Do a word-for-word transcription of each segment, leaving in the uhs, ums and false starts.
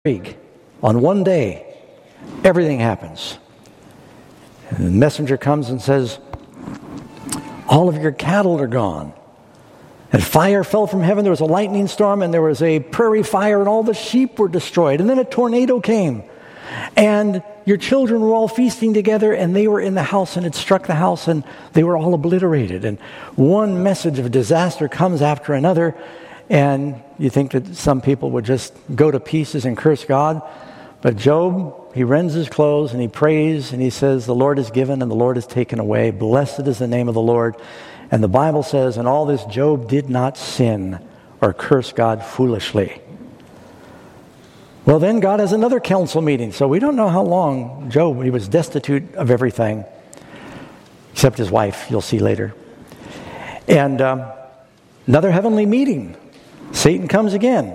week, on one day, everything happens. And the messenger comes and says, all of your cattle are gone. And fire fell from heaven. There was a lightning storm, and there was a prairie fire, and all the sheep were destroyed. And then a tornado came. And your children were all feasting together, and they were in the house, and it struck the house, and they were all obliterated. And one message of disaster comes after another, and you think that some people would just go to pieces and curse God. But Job, he rends his clothes, and he prays, and he says, the Lord is given, and the Lord is taken away. Blessed is the name of the Lord. And the Bible says, in all this, Job did not sin or curse God foolishly. Well, then God has another council meeting. So we don't know how long Job, he was destitute of everything, except his wife, you'll see later. And um, another heavenly meeting. Satan comes again.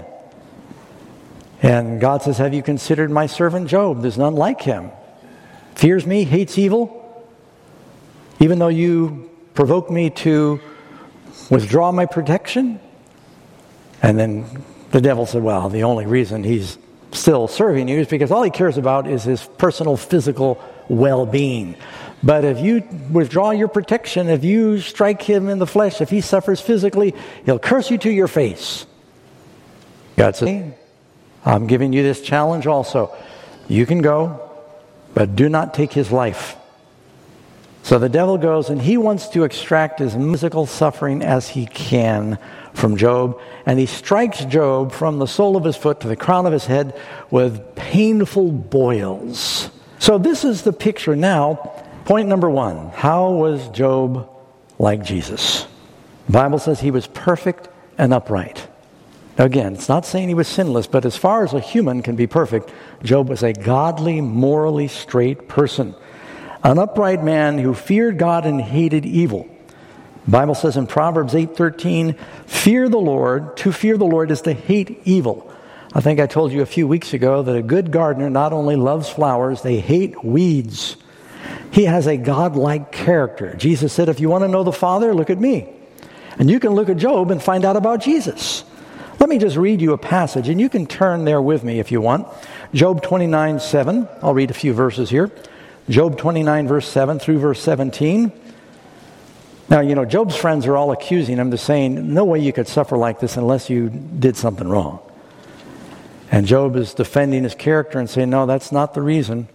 And God says, have you considered my servant Job? There's none like him. Fears me, hates evil. Even though you provoke me to withdraw my protection. And then the devil said, well, the only reason he's still serving you is because all he cares about is his personal physical well-being. But if you withdraw your protection, if you strike him in the flesh, if he suffers physically, he'll curse you to your face. God says, I'm giving you this challenge also. You can go, but do not take his life. So the devil goes, and he wants to extract as physical suffering as he can from Job. And he strikes Job from the sole of his foot to the crown of his head with painful boils. So this is the picture now. Point number one. How was Job like Jesus? The Bible says he was perfect and upright. Again, it's not saying he was sinless, but as far as a human can be perfect, Job was a godly, morally straight person. An upright man who feared God and hated evil. The Bible says in Proverbs eight thirteen, fear the Lord. To fear the Lord is to hate evil. I think I told you a few weeks ago that a good gardener not only loves flowers, they hate weeds. He has a God-like character. Jesus said, if you want to know the Father, look at me. And you can look at Job and find out about Jesus. Let me just read you a passage, and you can turn there with me if you want. Job twenty-nine seven. I'll read a few verses here. Job twenty-nine, verse seven through verse seventeen. Now, you know, Job's friends are all accusing him. They're saying, no way you could suffer like this unless you did something wrong. And Job is defending his character and saying, no, that's not the reason.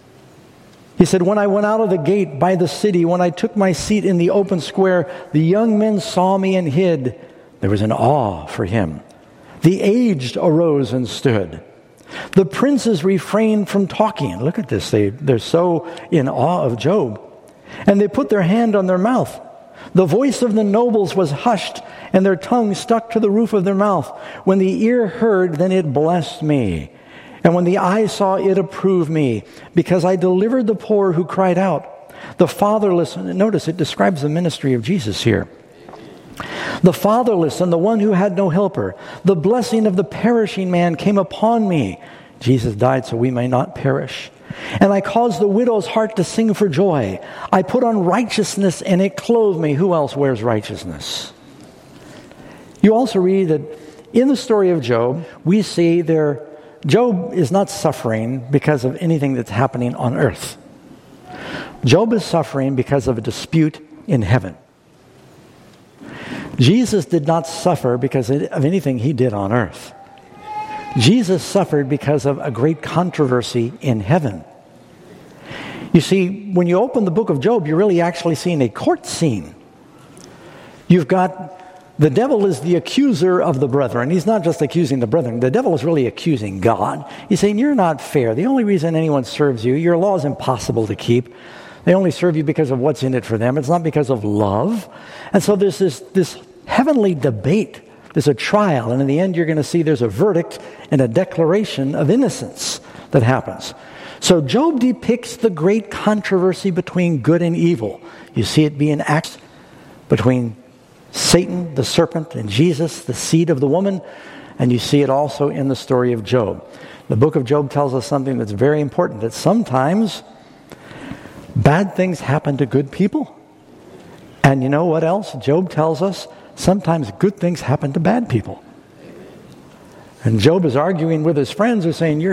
He said, when I went out of the gate by the city, when I took my seat in the open square, the young men saw me and hid. There was an awe for him. The aged arose and stood. The princes refrained from talking. Look at this. They, they're so in awe of Job. And they put their hand on their mouth. The voice of the nobles was hushed, and their tongue stuck to the roof of their mouth. When the ear heard, then it blessed me. And when the eye saw, it approved me, because I delivered the poor who cried out. The fatherless, notice it describes the ministry of Jesus here. The fatherless and the one who had no helper. The blessing of the perishing man came upon me. Jesus died so we may not perish. And I caused the widow's heart to sing for joy. I put on righteousness and it clothed me. Who else wears righteousness? You also read that in the story of Job, we see there, Job is not suffering because of anything that's happening on earth. Job is suffering because of a dispute in heaven. Jesus did not suffer because of anything he did on earth. Jesus suffered because of a great controversy in heaven. You see, when you open the book of Job, you're really actually seeing a court scene. You've got, the devil is the accuser of the brethren. He's not just accusing the brethren. The devil is really accusing God. He's saying, you're not fair. The only reason anyone serves you, your law is impossible to keep. They only serve you because of what's in it for them. It's not because of love. And so there's this, this heavenly debate. There's a trial. And in the end, you're going to see there's a verdict and a declaration of innocence that happens. So Job depicts the great controversy between good and evil. You see it being acted between Satan, the serpent, and Jesus, the seed of the woman. And you see it also in the story of Job. The book of Job tells us something that's very important, that sometimes bad things happen to good people. And you know what else? Job tells us sometimes good things happen to bad people. And Job is arguing with his friends who are saying, you're